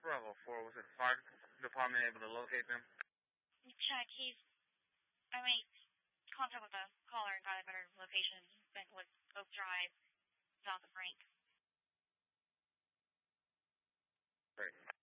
Bravo 4, was it the fire department able to locate them? Check. I made contact with the caller and got a better location. Bentwood Oak Drive, south of Frank. Great.